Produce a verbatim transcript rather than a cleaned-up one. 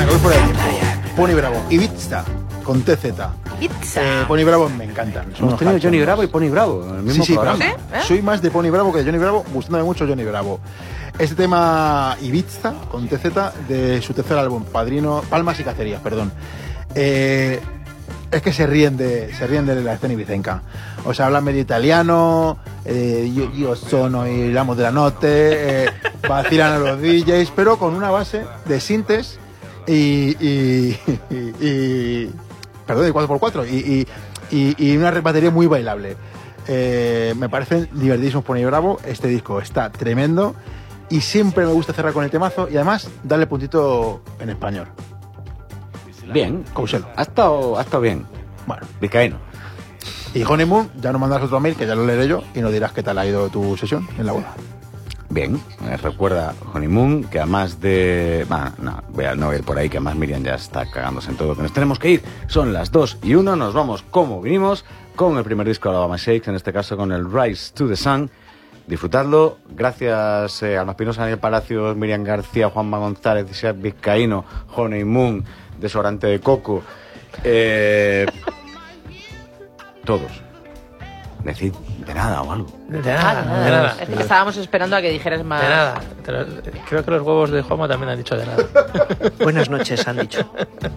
Venga, voy por ahí. Pony Bravo. Ibiza, con T Z. Ibiza. Eh, Pony Bravo me encantan. Son Hemos unos tenido Johnny cachondos. Bravo y Pony Bravo en el mismo Sí, sí, programa. pero ¿Sí? ¿Eh? soy más de Pony Bravo que de Johnny Bravo, gustándome mucho Johnny Bravo. Este tema Ibiza, con T Z, de su tercer álbum, Padrino, Palmas y Cacerías, perdón. Eh, es que se ríen de se ríen de la escena ibicenca. O sea, hablan medio italiano, eh, yo, yo sono y hablamos de la noche, eh, vacilan a los D Js, pero con una base de sintes y, y, y, y perdón, de cuatro por cuatro y, y, y, y una batería muy bailable. Eh, me parecen divertidísimos Pony Bravo. Este disco está tremendo y siempre me gusta cerrar con el temazo y además darle puntito en español. Bien, Couselo. ha estado, ha estado bien. Bueno, Vizcaíno. y Honeymoon, ya nos mandas otro mail que ya lo leeré yo y nos dirás qué tal ha ido tu sesión en la boda. Bien, eh, recuerda Honeymoon, que además de... Bah, no, voy a no ir por ahí, que además Miriam ya está cagándose en todo, que nos tenemos que ir. Son las dos y uno, nos vamos como vinimos, con el primer disco de Alabama Shakes, en este caso con el Rise to the Sun. Disfrutadlo. Gracias eh, Alma Espinosa, Daniel Palacios, Miriam García, Juanma González, Isaac Vizcaíno, Honeymoon, Desodorante de Coco. Eh, todos. Decid de nada o algo. De nada, de nada. Es que estábamos esperando a que dijeras más. De nada. Creo que los huevos de Juanma también han dicho de nada. Buenas noches, han dicho.